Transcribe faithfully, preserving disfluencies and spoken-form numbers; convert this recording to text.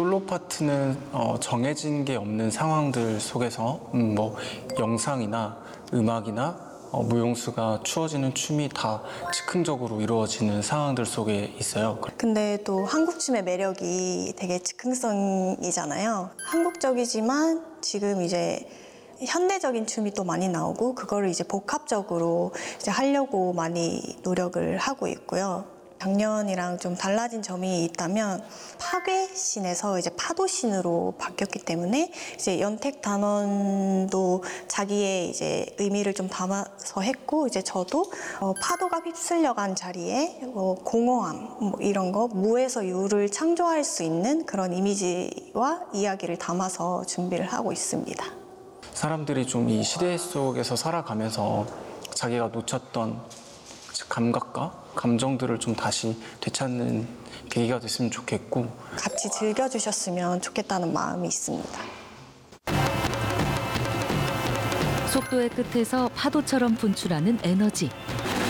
솔로 파트는 어, 정해진 게 없는 상황들 속에서 음, 뭐 영상이나 음악이나 어, 무용수가 추어지는 춤이 다 즉흥적으로 이루어지는 상황들 속에 있어요. 근데 또 한국 춤의 매력이 되게 즉흥성이잖아요. 한국적이지만 지금 이제 현대적인 춤이 또 많이 나오고 그거를 이제 복합적으로 이제 하려고 많이 노력을 하고 있고요. 작년이랑 좀 달라진 점이 있다면 파괴신에서 이제 파도신으로 바뀌었기 때문에 이제 연택 단원도 자기의 이제 의미를 좀 담아서 했고 이제 저도 어 파도가 휩쓸려간 자리에 어 공허함 뭐 이런 거 무에서 유를 창조할 수 있는 그런 이미지와 이야기를 담아서 준비를 하고 있습니다. 사람들이 좀 이 시대 속에서 살아가면서 자기가 놓쳤던 감각과 감정들을 좀 다시 되찾는 계기가 됐으면 좋겠고 같이 즐겨주셨으면 좋겠다는 마음이 있습니다. 속도의 끝에서 파도처럼 분출하는 에너지.